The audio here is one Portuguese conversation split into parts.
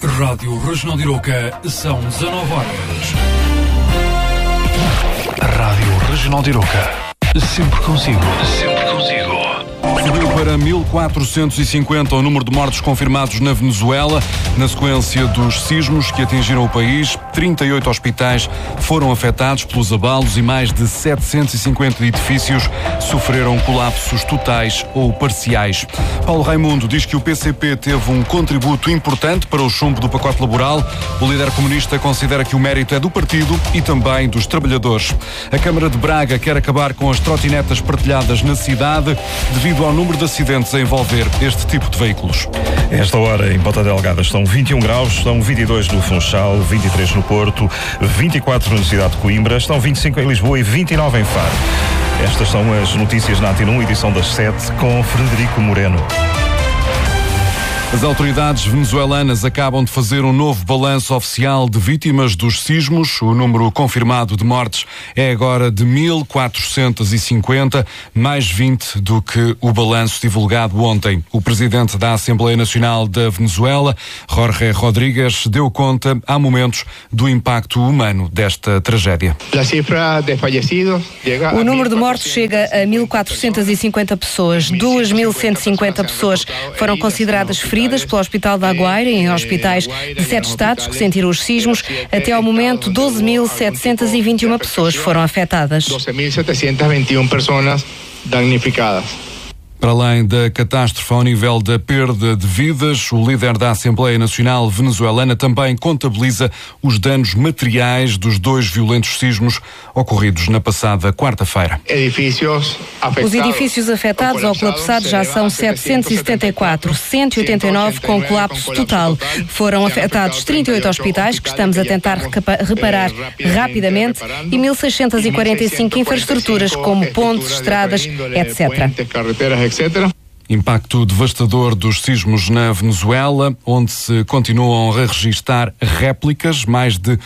Rádio Regional de Iroca, são 19 horas. Rádio Regional de Iroca, sempre consigo. Sempre consigo. Subiu para 1.450 o número de mortos confirmados na Venezuela, na sequência dos sismos que atingiram o país. 38 hospitais foram afetados pelos abalos e mais de 750 edifícios sofreram colapsos totais ou parciais. Paulo Raimundo diz que o PCP teve um contributo importante para o chumbo do pacote laboral. O líder comunista considera que o mérito é do partido e também dos trabalhadores. A Câmara de Braga quer acabar com as trotinetas partilhadas na cidade devido ao número de acidentes a envolver este tipo de veículos. Esta hora em Ponta Delgada estão 21 graus, estão 22 no Funchal, 23 no Porto, 24 na cidade de Coimbra, estão 25 em Lisboa e 29 em Faro. Estas são as notícias na Antena 1, edição das 7, com Frederico Moreno. As autoridades venezuelanas acabam de fazer um novo balanço oficial de vítimas dos sismos. O número confirmado de mortes é agora de 1.450, mais 20 do que o balanço divulgado ontem. O presidente da Assembleia Nacional da Venezuela, Jorge Rodríguez, deu conta, há momentos, do impacto humano desta tragédia. O número de mortos chega a 1.450 pessoas. 2.150 pessoas foram consideradas feridas pelo Hospital da Guaira em hospitais de 7 estados que sentiram os sismos. Até ao momento, 12.721 pessoas foram afetadas. 12.721 pessoas damnificadas. Para além da catástrofe ao nível da perda de vidas, o líder da Assembleia Nacional venezuelana também contabiliza os danos materiais dos 2 violentos sismos ocorridos na passada quarta-feira. Os edifícios afetados ou colapsados já ssão 774, 189 com colapso total. Foram afetados 38 hospitais que estamos a tentar reparar rapidamente e 1.645 infraestruturas como pontes, estradas, etc. Impacto devastador dos sismos na Venezuela, onde se continuam a registrar réplicas, mais de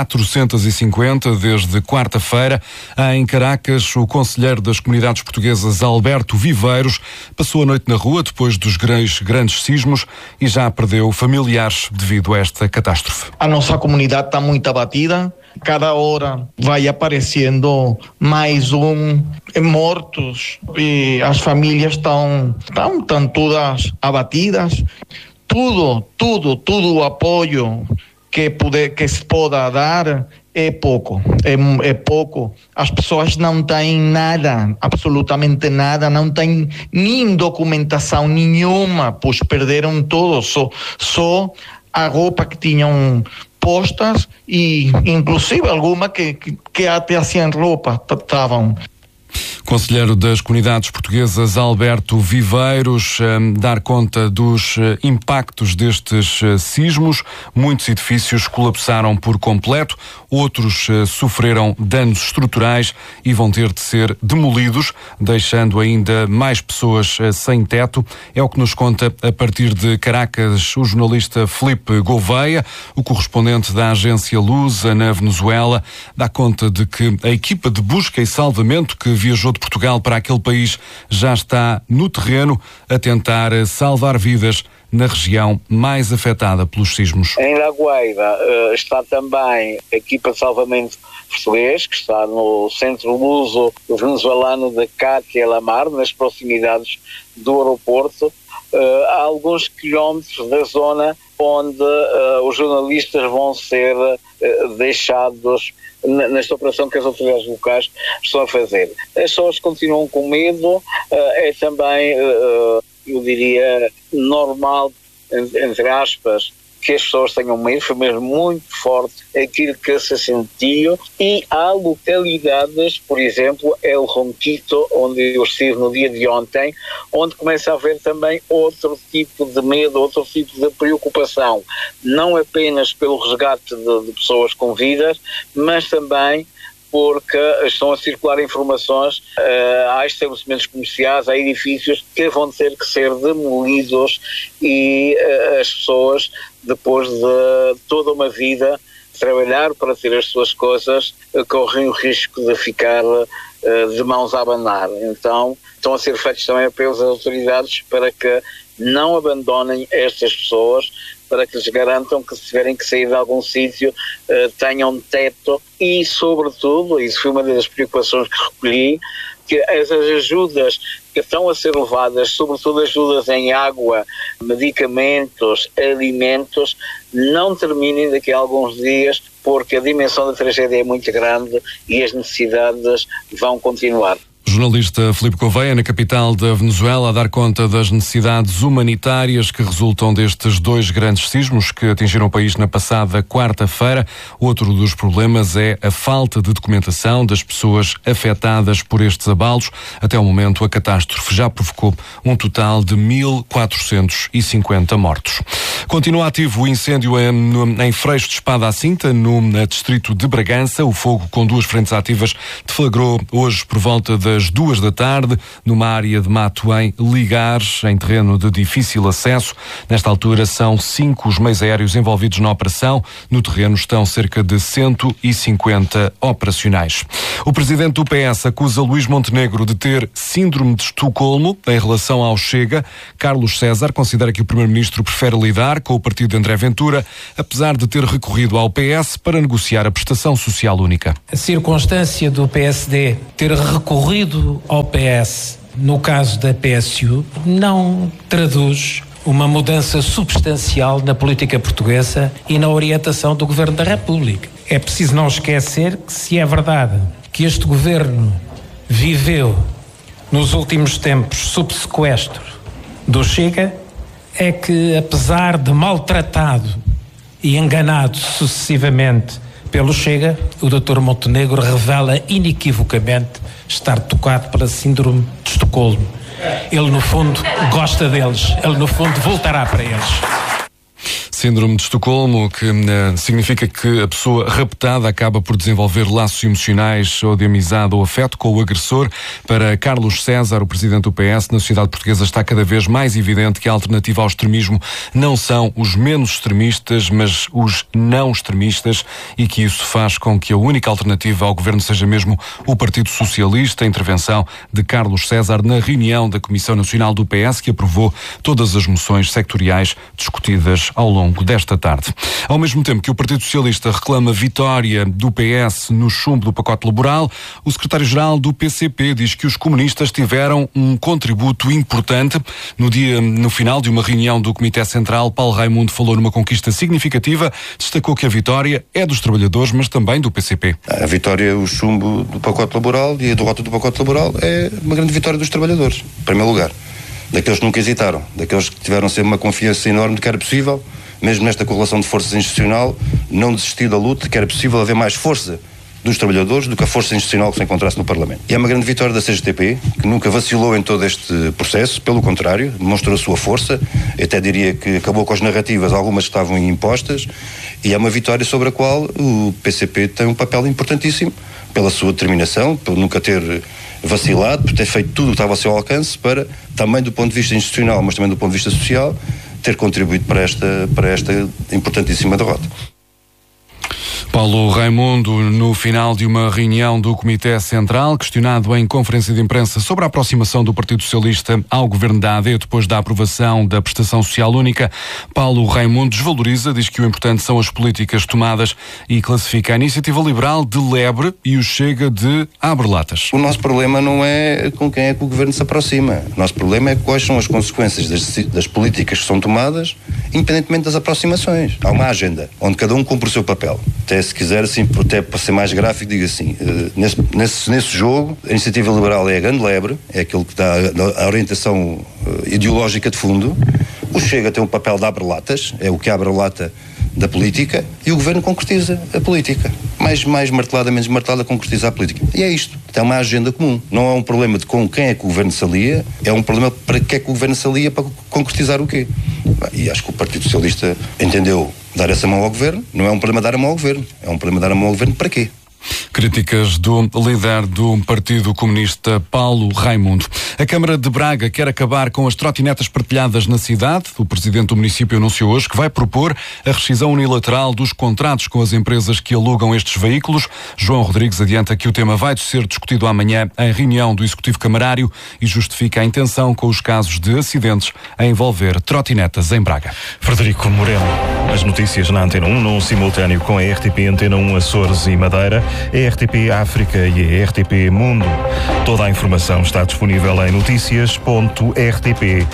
450 desde quarta-feira. Em Caracas, o conselheiro das comunidades portuguesas, Alberto Viveiros, passou a noite na rua depois dos grandes sismos e já perdeu familiares devido a esta catástrofe. A nossa comunidade está muito abatida. Cada hora vai aparecendo mais mortos e as famílias estão todas abatidas. Tudo o apoio que se possa dar é pouco. É pouco. As pessoas não têm nada, absolutamente nada, não têm nem documentação nenhuma, pois perderam tudo, só a roupa que tinham postas e inclusive alguma que até sem roupa estavam. Conselheiro das comunidades portuguesas, Alberto Viveiros, dar conta dos impactos destes sismos. Muitos edifícios colapsaram por completo, outros sofreram danos estruturais e vão ter de ser demolidos, deixando ainda mais pessoas sem teto. É o que nos conta a partir de Caracas o jornalista Filipe Gouveia, o correspondente da agência Lusa na Venezuela. Dá conta de que a equipa de busca e salvamento que viajou de Portugal para aquele país já está no terreno a tentar salvar vidas na região mais afetada pelos sismos. Em La Guaira está também a equipa de salvamento português, que está no centro luso venezuelano de Catia La Mar, nas proximidades do aeroporto, a alguns quilómetros da zona onde os jornalistas vão ser deixados nesta operação que as autoridades locais estão a fazer. As pessoas continuam com medo, é também, eu diria, normal, entre aspas, que as pessoas tenham medo, foi mesmo muito forte aquilo que se sentiu, e há localidades, por exemplo, El Ronquito, onde eu estive no dia de ontem, onde começa a haver também outro tipo de medo, outro tipo de preocupação, não apenas pelo resgate de pessoas com vidas, mas também porque estão a circular informações, há estabelecimentos comerciais, há edifícios que vão ter que ser demolidos e as pessoas, depois de toda uma vida trabalhar para ter as suas coisas, correm o risco de ficar de mãos a abanar. Então estão a ser feitos também pelas autoridades para que não abandonem estas pessoas, para que lhes garantam que, se tiverem que sair de algum sítio, tenham teto e, sobretudo, isso foi uma das preocupações que recolhi, que as ajudas que estão a ser levadas, sobretudo ajudas em água, medicamentos, alimentos, não terminem daqui a alguns dias, porque a dimensão da tragédia é muito grande e as necessidades vão continuar. Jornalista Filipe Gouveia, na capital da Venezuela, a dar conta das necessidades humanitárias que resultam destes 2 grandes sismos que atingiram o país na passada quarta-feira. Outro dos problemas é a falta de documentação das pessoas afetadas por estes abalos. Até o momento, a catástrofe já provocou um total de 1.450 mortos. Continua ativo o incêndio em Freixo de Espada à Cinta, no distrito de Bragança. O fogo, com 2 frentes ativas, deflagrou hoje por volta das 2 da tarde, numa área de mato em Ligares, em terreno de difícil acesso. Nesta altura, são 5 os meios aéreos envolvidos na operação. No terreno estão cerca de 150 operacionais. O presidente do PS acusa Luís Montenegro de ter síndrome de Estocolmo em relação ao Chega. Carlos César considera que o primeiro-ministro prefere lidar com o partido de André Ventura, apesar de ter recorrido ao PS para negociar a prestação social única. A circunstância do PSD ter recorrido ao PS no caso da PSU não traduz uma mudança substancial na política portuguesa e na orientação do Governo da República. É preciso não esquecer que, se é verdade que este Governo viveu nos últimos tempos sob sequestro do Chega, é que, apesar de maltratado e enganado sucessivamente pelo Chega, o Dr. Montenegro revela inequivocamente estar tocado pela síndrome de Estocolmo. Ele, no fundo, gosta deles. Ele, no fundo, voltará para eles. Síndrome de Estocolmo, que significa que a pessoa raptada acaba por desenvolver laços emocionais ou de amizade ou afeto com o agressor. Para Carlos César, o presidente do PS, na sociedade portuguesa está cada vez mais evidente que a alternativa ao extremismo não são os menos extremistas, mas os não extremistas, e que isso faz com que a única alternativa ao governo seja mesmo o Partido Socialista. A intervenção de Carlos César na reunião da Comissão Nacional do PS, que aprovou todas as moções sectoriais discutidas ao longo desta tarde. Ao mesmo tempo que o Partido Socialista reclama vitória do PS no chumbo do pacote laboral, o secretário-geral do PCP diz que os comunistas tiveram um contributo importante. No final de uma reunião do Comitê Central, Paulo Raimundo falou numa conquista significativa, destacou que a vitória é dos trabalhadores, mas também do PCP. A vitória, o chumbo do pacote laboral e a derrota do pacote laboral é uma grande vitória dos trabalhadores, em primeiro lugar. Daqueles que nunca hesitaram, daqueles que tiveram sempre uma confiança enorme de que era possível, mesmo nesta correlação de forças institucional, não desistir da luta, que era possível haver mais força dos trabalhadores do que a força institucional que se encontrasse no Parlamento. E é uma grande vitória da CGTP, que nunca vacilou em todo este processo, pelo contrário, demonstrou a sua força, eu até diria que acabou com as narrativas, algumas que estavam impostas, e é uma vitória sobre a qual o PCP tem um papel importantíssimo, pela sua determinação, por nunca ter vacilado, por ter feito tudo o que estava ao seu alcance para, também do ponto de vista institucional, mas também do ponto de vista social, ter contribuído para esta importantíssima derrota. Paulo Raimundo, no final de uma reunião do Comitê Central, questionado em conferência de imprensa sobre a aproximação do Partido Socialista ao governo da AD depois da aprovação da prestação social única, Paulo Raimundo desvaloriza, diz que o importante são as políticas tomadas e classifica a Iniciativa Liberal de lebre e o Chega de abre-latas. O nosso problema não é com quem é que o governo se aproxima. O nosso problema é quais são as consequências das políticas que são tomadas, independentemente das aproximações. Há uma agenda onde cada um cumpre o seu papel. Até se quiser, assim, até para ser mais gráfico, digo assim, nesse jogo, a Iniciativa Liberal é a grande lebre, é aquele que dá a orientação ideológica de fundo. O Chega tem um papel de abre-latas, é o que abre a lata da política, e o governo concretiza a política. Mais martelada, menos martelada, concretiza a política. E é isto. Tem uma agenda comum. Não é um problema de com quem é que o governo se alia, é um problema para que é que o governo se alia para concretizar o quê. E acho que o Partido Socialista entendeu dar essa mão ao governo. Não é um problema dar a mão ao governo. É um problema dar a mão ao governo para quê? Críticas do líder do Partido Comunista, Paulo Raimundo. A Câmara de Braga quer acabar com as trotinetas partilhadas na cidade. O presidente do município anunciou hoje que vai propor a rescisão unilateral dos contratos com as empresas que alugam estes veículos. João Rodrigues adianta que o tema vai ser discutido amanhã em reunião do Executivo Camarário e justifica a intenção com os casos de acidentes a envolver trotinetas em Braga. Frederico Moreno, as notícias na Antena 1, num simultâneo com a RTP Antena 1 Açores e Madeira, a RTP África e a RTP Mundo. Toda a informação está disponível em noticias.rtp.pt.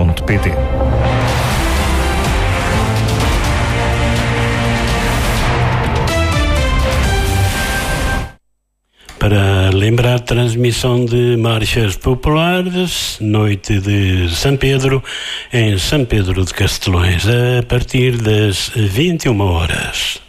Para lembrar, transmissão de marchas populares, noite de São Pedro, em São Pedro de Castelões, a partir das 21 horas.